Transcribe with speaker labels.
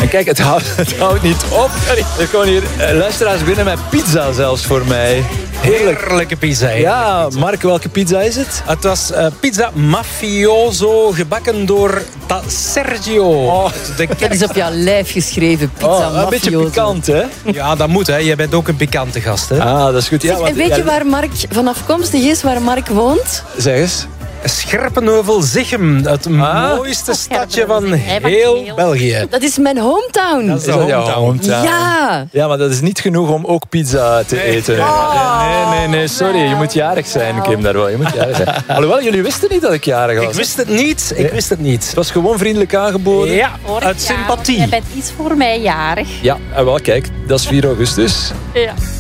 Speaker 1: Kijk, het houdt niet op. Er komen hier luisteraars binnen met pizza zelfs voor mij.
Speaker 2: Heerlijke pizza.
Speaker 1: Ja, Mark, welke pizza is het?
Speaker 2: Het was pizza mafioso, gebakken door Sergio.
Speaker 3: Dat is op jouw lijf geschreven, pizza mafioso.
Speaker 1: Een beetje pikant, hè?
Speaker 2: Ja, dat moet, hè. Jij bent ook een pikante gast, hè.
Speaker 1: Ah, dat is goed. Ja,
Speaker 3: En weet je waar Mark van afkomstig is, waar Mark woont?
Speaker 1: Zeg eens.
Speaker 2: Scherpenheuvel-Zichem, het mooiste stadje van heel België.
Speaker 3: Dat is mijn hometown.
Speaker 2: Dat is de
Speaker 1: Is dat jouw
Speaker 2: hometown.
Speaker 3: Ja.
Speaker 1: Ja, maar dat is niet genoeg om ook pizza te eten. Nee, sorry. Je moet jarig zijn, Kim, daar wel. Je moet jarig zijn. Alhoewel, jullie wisten niet dat ik jarig was.
Speaker 2: Ik wist het niet. Ik wist het niet.
Speaker 1: Het was gewoon vriendelijk aangeboden.
Speaker 2: Ja,
Speaker 4: Vorig
Speaker 2: uit
Speaker 4: jaar,
Speaker 2: sympathie.
Speaker 4: Jij bent iets voor mij jarig.
Speaker 1: Ja, en wel, kijk, dat is 4 augustus.
Speaker 4: Ja.